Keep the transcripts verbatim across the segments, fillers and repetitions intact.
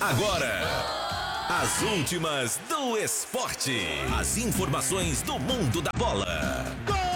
Agora, as últimas do esporte. As informações do mundo da bola.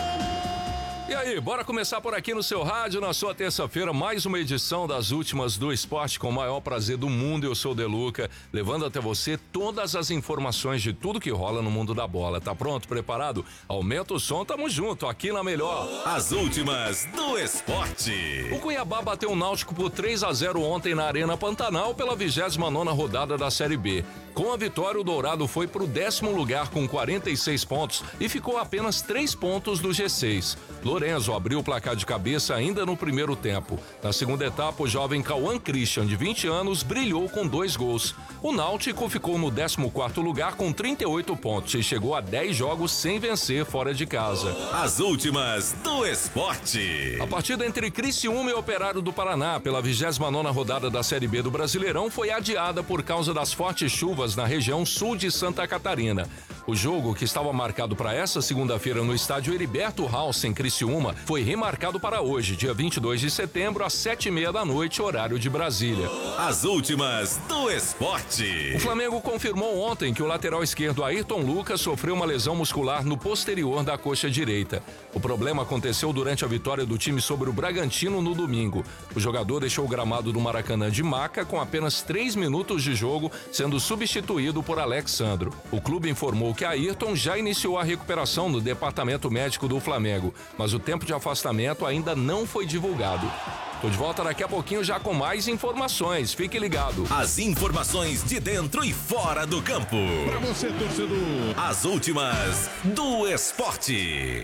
E aí, bora começar por aqui no seu rádio, na sua terça-feira, mais uma edição das últimas do esporte, com o maior prazer do mundo. Eu sou o Deluca, levando até você todas as informações de tudo que rola no mundo da bola. Tá pronto, preparado? Aumenta o som, tamo junto, aqui na melhor. As últimas do esporte. O Cuiabá bateu o Náutico por três a zero ontem na Arena Pantanal pela vigésima nona rodada da Série B. Com a vitória, o Dourado foi pro décimo lugar com quarenta e seis pontos e ficou a apenas três pontos do G seis. Lorenzo abriu o placar de cabeça ainda no primeiro tempo. Na segunda etapa, o jovem Cauã Christian, de vinte anos, brilhou com dois gols. O Náutico ficou no décimo quarto lugar com trinta e oito pontos e chegou a dez jogos sem vencer fora de casa. As últimas do esporte. A partida entre Criciúma e Operário do Paraná pela vigésima nona rodada da Série B do Brasileirão foi adiada por causa das fortes chuvas na região sul de Santa Catarina. O jogo, que estava marcado para essa segunda-feira no estádio Heriberto House, em Criciúma, foi remarcado para hoje, dia vinte e dois de setembro, às sete e meia da noite, horário de Brasília. As últimas do esporte. O Flamengo confirmou ontem que o lateral esquerdo Ayrton Lucas sofreu uma lesão muscular no posterior da coxa direita. O problema aconteceu durante a vitória do time sobre o Bragantino no domingo. O jogador deixou o gramado do Maracanã de maca com apenas três minutos de jogo, sendo substituído por Alex Sandro. O clube informou que Ayrton já iniciou a recuperação no departamento médico do Flamengo, mas o tempo de afastamento ainda não foi divulgado. Tô de volta daqui a pouquinho já com mais informações. Fique ligado. As informações de dentro e fora do campo. Pra você, torcedor. As últimas do esporte.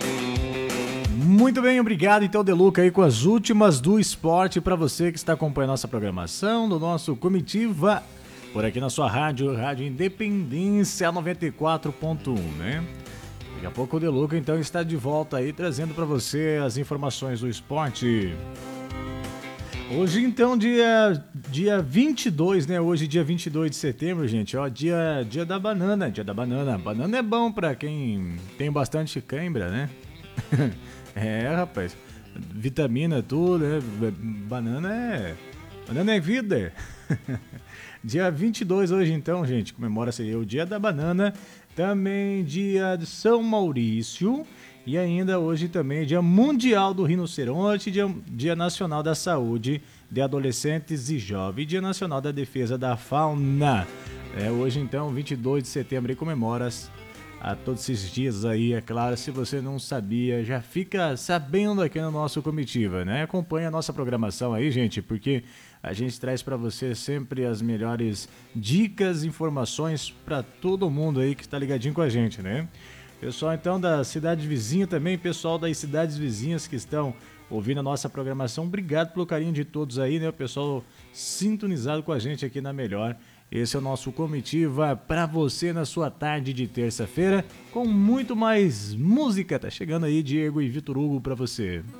Muito bem, obrigado então, Deluca, aí com as últimas do esporte para você que está acompanhando nossa programação do nosso Comitiva por aqui na sua rádio, Rádio Independência noventa e quatro ponto um, né? Daqui a pouco o Deluca então está de volta aí trazendo para você as informações do esporte. Hoje então, dia, dia vinte e dois, né? Hoje dia vinte e dois de setembro, gente, ó, dia, dia da banana, dia da banana. Banana é bom para quem tem bastante cãibra, né? É, rapaz, vitamina, tudo, né? Banana é... Banana é vida. Dia vinte e dois hoje então, gente, comemora-se o dia da banana, também dia de São Maurício e ainda hoje também dia mundial do rinoceronte, dia, dia nacional da saúde de adolescentes e jovens, dia nacional da defesa da fauna. É, hoje então, vinte e dois de setembro, e comemora a todos esses dias aí, é claro. Se você não sabia, já fica sabendo aqui no nosso Comitiva, né? Acompanha a nossa programação aí, gente, porque a gente traz para você sempre as melhores dicas, informações para todo mundo aí que está ligadinho com a gente, né? Pessoal então da cidade vizinha também, pessoal das cidades vizinhas que estão ouvindo a nossa programação, obrigado pelo carinho de todos aí, né? O pessoal sintonizado com a gente aqui na Melhor. Esse é o nosso Comitiva para você na sua tarde de terça-feira, com muito mais música. Tá chegando aí Diego e Vitor Hugo para você.